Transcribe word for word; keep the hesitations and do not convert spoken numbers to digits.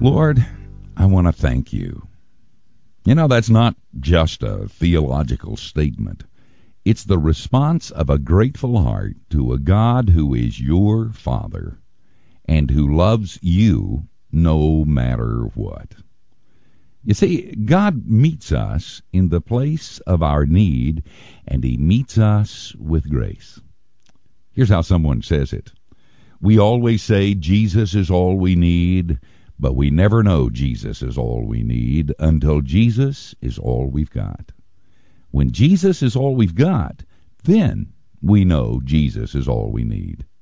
Lord, I want to thank you. You know, that's not just a theological statement. It's the response of a grateful heart to a God who is your Father and who loves you no matter what. You see, God meets us in the place of our need, and He meets us with grace. Here's how someone says it. We always say Jesus is all we need, but we never know Jesus is all we need until Jesus is all we've got. When Jesus is all we've got, then we know Jesus is all we need.